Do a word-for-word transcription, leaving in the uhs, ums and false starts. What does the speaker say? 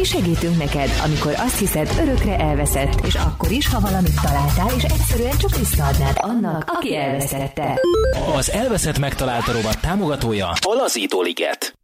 segítünk neked, amikor azt hiszed, örökre elveszett, és akkor is, ha valamit találtál, és egyszerűen csak visszaadnád annak, aki elvesztette. Az Elveszett megtalálta rovat támogatója a Lazító Liget.